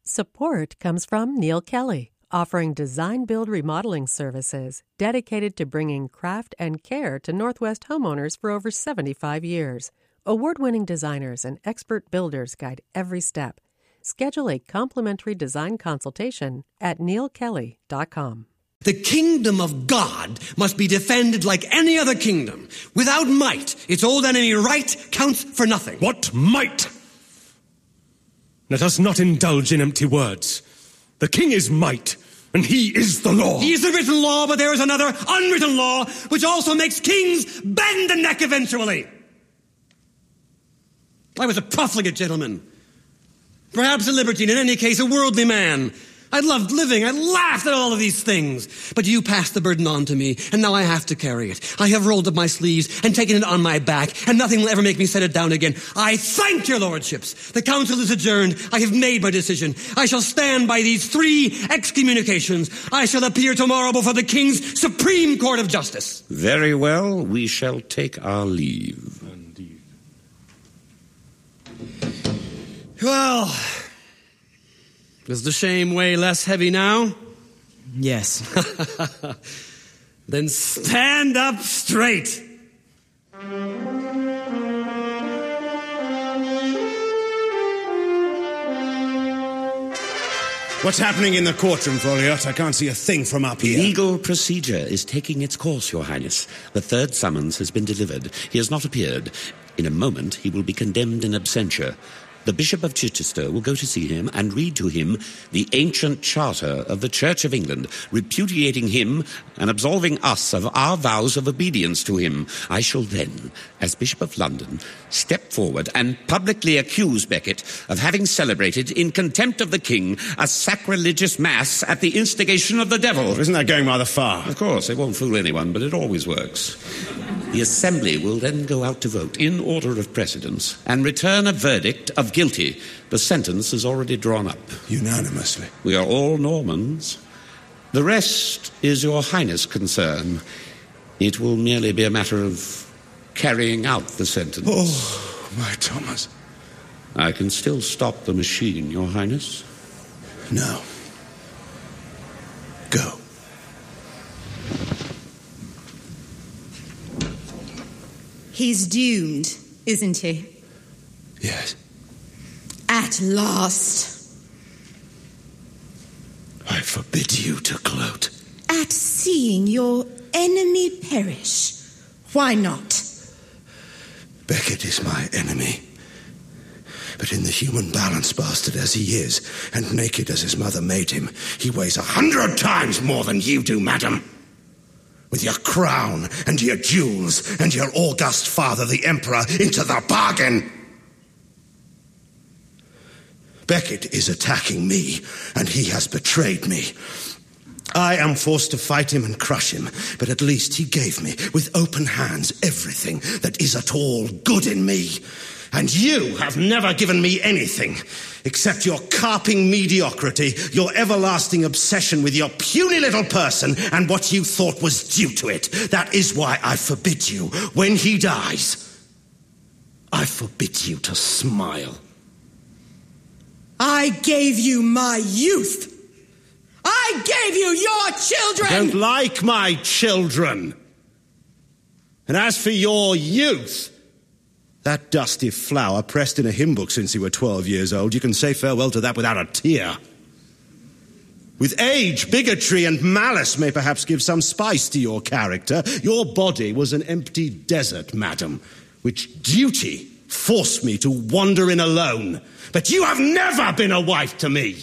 Support comes from Neil Kelly, offering design-build remodeling services dedicated to bringing craft and care to Northwest homeowners for over 75 years. Award-winning designers and expert builders guide every step. Schedule a complimentary design consultation at neilkelly.com. The kingdom of God must be defended like any other kingdom. Without might, its old enemy right counts for nothing. What might? Let us not indulge in empty words. The king is might, and he is the law. He is the written law, but there is another unwritten law, which also makes kings bend the neck eventually. I was a profligate gentleman. Perhaps a libertine, in any case a worldly man. I loved living, I laughed at all of these things. But you passed the burden on to me, and now I have to carry it. I have rolled up my sleeves and taken it on my back, and nothing will ever make me set it down again. I thank your lordships. The council is adjourned. I have made my decision. I shall stand by these 3 excommunications. I shall appear tomorrow before the King's Supreme Court of Justice. Very well, we shall take our leave. Indeed. Well, is the shame way less heavy now? Yes. Then stand up straight. What's happening in the courtroom, Folliot? I can't see a thing from up here. Legal procedure is taking its course, Your Highness. The 3rd summons has been delivered. He has not appeared. In a moment, he will be condemned in absentia. The Bishop of Chichester will go to see him and read to him the ancient charter of the Church of England, repudiating him and absolving us of our vows of obedience to him. I shall then, as Bishop of London, step forward and publicly accuse Becket of having celebrated, in contempt of the king, a sacrilegious mass at the instigation of the devil. Isn't that going rather far? Of course, it won't fool anyone, but it always works. The Assembly will then go out to vote in order of precedence and return a verdict of guilty. The sentence is already drawn up. Unanimously. We are all Normans. The rest is Your Highness' concern. It will merely be a matter of carrying out the sentence. Oh, my Thomas. I can still stop the machine, Your Highness. No. Go. He's doomed, isn't he? Yes. At last. I forbid you to gloat. At seeing your enemy perish. Why not? Becket is my enemy. But in the human balance, bastard as he is, and naked as his mother made him, he weighs 100 times more than you do, madam. With your crown and your jewels and your august father, the Emperor, into the bargain. Becket is attacking me, and he has betrayed me. I am forced to fight him and crush him, but at least he gave me, with open hands, everything that is at all good in me. And you have never given me anything, except your carping mediocrity, your everlasting obsession with your puny little person, and what you thought was due to it. That is why I forbid you, when he dies, I forbid you to smile. I gave you my youth. I gave you your children. I don't like my children. And as for your youth, that dusty flower pressed in a hymn book since you were 12 years old, you can say farewell to that without a tear. With age, bigotry and malice may perhaps give some spice to your character. Your body was an empty desert, madam, which duty forced me to wander in alone. But you have never been a wife to me.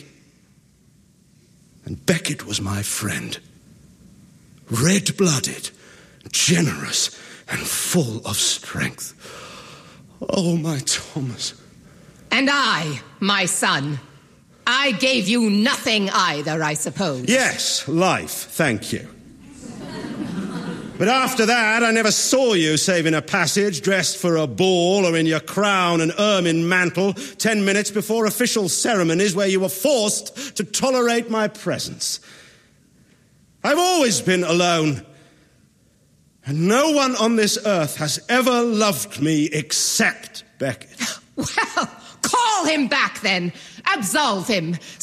And Becket was my friend. Red-blooded, generous, and full of strength. Oh, my Thomas. And I, my son, I gave you nothing either, I suppose. Yes, life, thank you. But after that, I never saw you save in a passage, dressed for a ball, or in your crown and ermine mantle, 10 minutes before official ceremonies where you were forced to tolerate my presence. I've always been alone. And no one on this earth has ever loved me except Becket. Well, call him back then. Absolve him.